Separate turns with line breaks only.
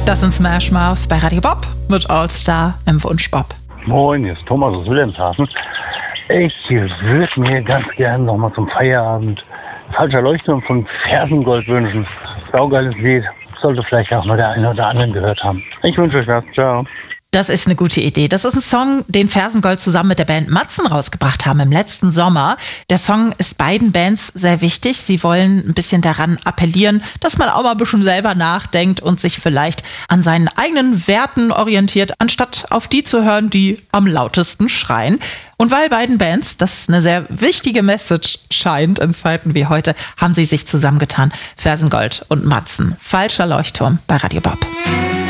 Das sind Smash Mouth bei Radio Bob mit All-Star im Wunschbob.
Moin, hier ist Thomas aus Wilhelmshaven. Ich würde mir ganz gern nochmal zum Feierabend Falscher Leuchtturm von Fersengold wünschen. Saugeiles Lied. Sollte vielleicht auch mal der eine oder andere gehört haben. Ich wünsche euch was. Ciao.
Das ist eine gute Idee. Das ist ein Song, den Fersengold zusammen mit der Band Matzen rausgebracht haben im letzten Sommer. Der Song ist beiden Bands sehr wichtig. Sie wollen ein bisschen daran appellieren, dass man auch mal ein bisschen selber nachdenkt und sich vielleicht an seinen eigenen Werten orientiert, anstatt auf die zu hören, die am lautesten schreien. Und weil beiden Bands das eine sehr wichtige Message scheint in Zeiten wie heute, haben sie sich zusammengetan. Fersengold und Matzen. Falscher Leuchtturm bei Radio Bob.